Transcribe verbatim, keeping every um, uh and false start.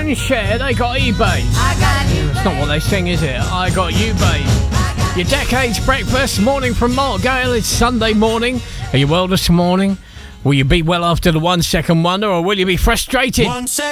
and share, they got eBay. It's not what they sing, is it? I got you, babe. Your Decades Breakfast, morning from Mark Gale. It's Sunday morning. Are you well this morning? Will you be well after the one second wonder, or will you be frustrated? One